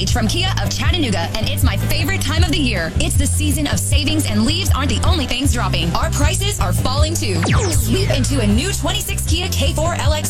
Paige from Kia of Chattanooga, and it's my favorite time of the year. It's the season of savings, and leaves aren't the only things dropping. Our prices are falling too. Sweep into a new 26 Kia K4 LX